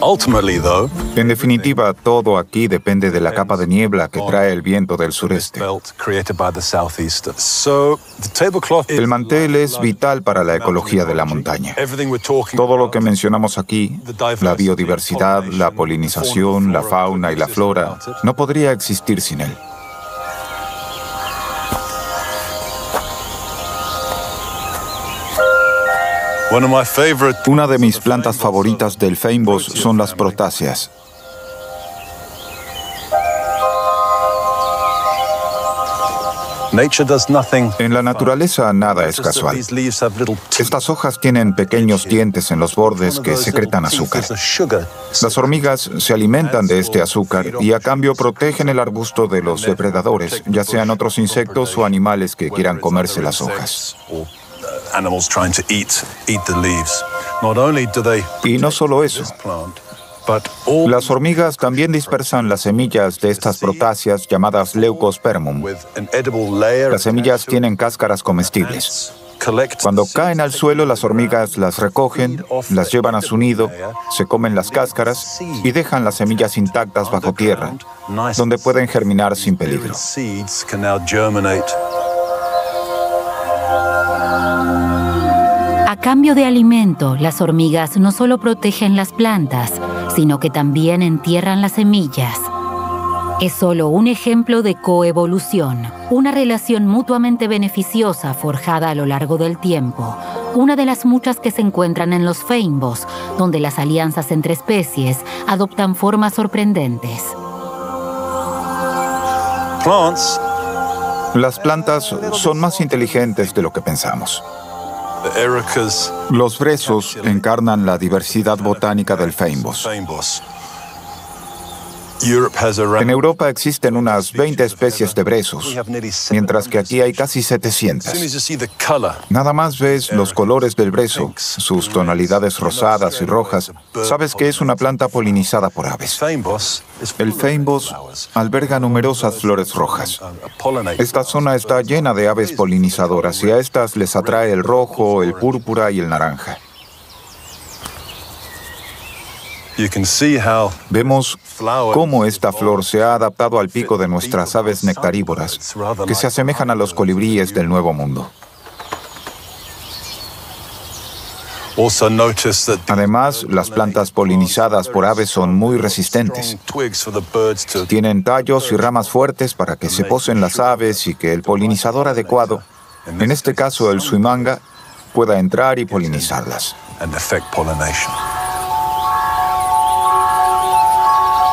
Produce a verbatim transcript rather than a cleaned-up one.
En definitiva, todo aquí depende de la capa de niebla que trae el viento del sureste. El mantel es vital para la ecología de la montaña. Todo lo que mencionamos aquí, la biodiversidad, la polinización, la fauna y la flora, no podría existir sin él. Una de mis plantas favoritas del feimbos son las protáceas. En la naturaleza nada es casual. Estas hojas tienen pequeños dientes en los bordes que secretan azúcar. Las hormigas se alimentan de este azúcar y a cambio protegen el arbusto de los depredadores, ya sean otros insectos o animales que quieran comerse las hojas. Y no solo eso. Las hormigas también dispersan las semillas de estas protáceas llamadas Leucospermum. Las semillas tienen cáscaras comestibles. Cuando caen al suelo, las hormigas las recogen, las llevan a su nido, se comen las cáscaras y dejan las semillas intactas bajo tierra, donde pueden germinar sin peligro. A cambio de alimento, las hormigas no solo protegen las plantas, sino que también entierran las semillas. Es solo un ejemplo de coevolución, una relación mutuamente beneficiosa forjada a lo largo del tiempo, una de las muchas que se encuentran en los feimbos, donde las alianzas entre especies adoptan formas sorprendentes. Las plantas son más inteligentes de lo que pensamos. Los brezos encarnan la diversidad botánica del feimbos. En Europa existen unas veinte especies de brezos, mientras que aquí hay casi setecientas. Nada más ves los colores del brezo, sus tonalidades rosadas y rojas, sabes que es una planta polinizada por aves. El feimbos alberga numerosas flores rojas. Esta zona está llena de aves polinizadoras y a estas les atrae el rojo, el púrpura y el naranja. Vemos cómo esta flor se ha adaptado al pico de nuestras aves nectarívoras, que se asemejan a los colibríes del Nuevo Mundo. Además, las plantas polinizadas por aves son muy resistentes. Tienen tallos y ramas fuertes para que se posen las aves y que el polinizador adecuado, en este caso el suimanga, pueda entrar y polinizarlas.